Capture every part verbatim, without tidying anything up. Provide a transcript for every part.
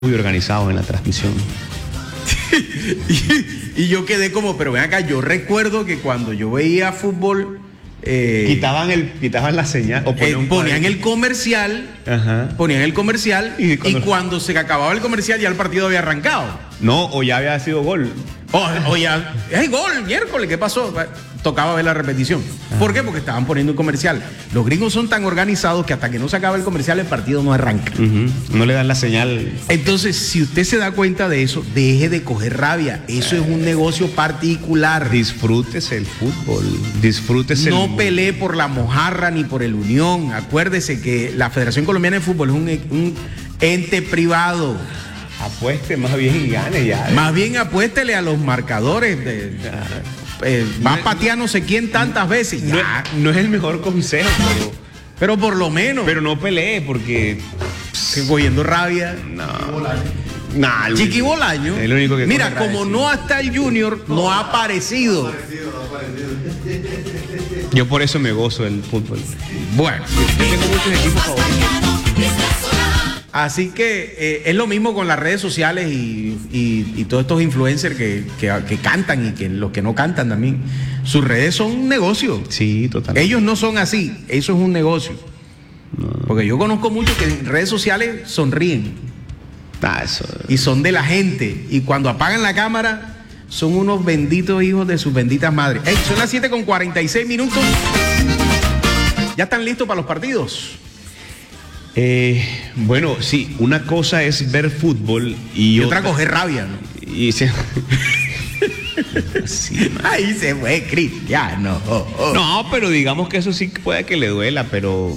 muy organizados en la transmisión. y, y yo quedé como, pero ven acá, yo recuerdo que cuando yo veía fútbol... Eh, quitaban, el, quitaban la señal. O ponían, eh, ponían el comercial, Ajá. ponían el comercial y cuando, y cuando se acababa el comercial ya el partido había arrancado. No, o ya había sido gol. O, o ya, ¡hey, gol! Miércoles, ¿qué pasó? Tocaba ver la repetición. Ajá. ¿Por qué? Porque estaban poniendo un comercial. Los gringos son tan organizados que hasta que no se acaba el comercial el partido no arranca. Uh-huh. No le dan la señal. Entonces, si usted se da cuenta de eso, deje de coger rabia. Eso es un negocio particular. Disfrútese el fútbol. Disfrútese No el... pelee por la mojarra ni por el Unión. Acuérdese que la Federación Colombiana de Fútbol es un, un ente privado. Apueste más bien y gane ya. ¿eh? Más bien apuéstele a los marcadores. De, de, eh, va a patear no sé quién tantas veces. No, ya. no es el mejor consejo, pero, pero por lo menos. Pero no pelee porque. Que cogiendo rabia. No. Nah, Chiqui Bolaño. El único que Mira, como no está el Junior, no ha aparecido. No ha aparecido, no ha aparecido. Yo por eso me gozo del fútbol. Bueno, yo tengo muchos equipos favoritos. Así que eh, es lo mismo con las redes sociales y, y, y todos estos influencers que, que, que cantan y que los que no cantan también. Sus redes son un negocio. Sí, totalmente. Ellos no son así, eso es un negocio. No. Porque yo conozco muchos que en redes sociales sonríen. Ah, eso. Y son de la gente. Y cuando apagan la cámara, son unos benditos hijos de sus benditas madres. Hey, son las siete con cuarenta y seis minutos. ¿Ya están listos para los partidos? Eh, bueno, sí, una cosa es ver fútbol y, y otra, otra coger rabia, ¿no? Y se... sí, ahí se fue Cristiano. Oh, oh. No, pero digamos que eso sí puede que le duela, pero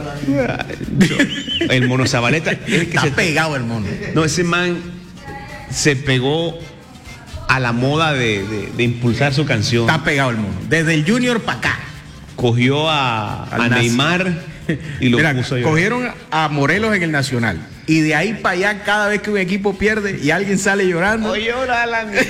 el mono Zabaleta es que está se... pegado el mono. No, ese man se pegó a la moda de, de, de impulsar su canción. Está pegado el mono. Desde el Junior para acá. Cogió a, a Neymar y lo Mira, puso yo. Cogieron a Morelos en el Nacional. Y de ahí para allá, cada vez que un equipo pierde y alguien sale llorando. Oh, llora la mía.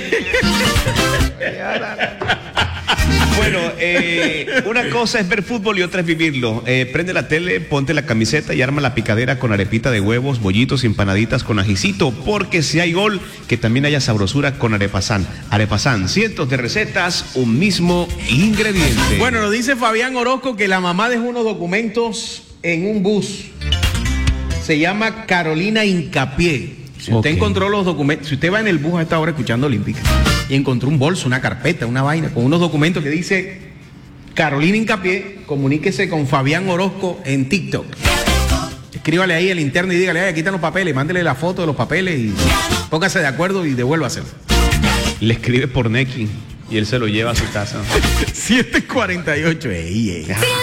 Bueno, eh, una cosa es ver fútbol y otra es vivirlo. Eh, prende la tele, ponte la camiseta y arma la picadera con arepita de huevos, bollitos y empanaditas con ajicito. Porque si hay gol, que también haya sabrosura con Arepasán. Arepasán, cientos de recetas, un mismo ingrediente. Bueno, nos dice Fabián Orozco que la mamá dejó unos documentos en un bus. Se llama Carolina Hincapié. Si usted okay. encontró los documentos, si usted va en el bus a esta hora escuchando Olímpica y encontró un bolso, una carpeta, una vaina con unos documentos que dice Carolina Hincapié, comuníquese con Fabián Orozco en TikTok. Escríbale ahí el interno y dígale, ay, aquí están los papeles, mándele la foto de los papeles y póngase de acuerdo y devuélvaselo. Le escribe por Neki y él se lo lleva a su casa. siete cuarenta y ocho, ey, ey.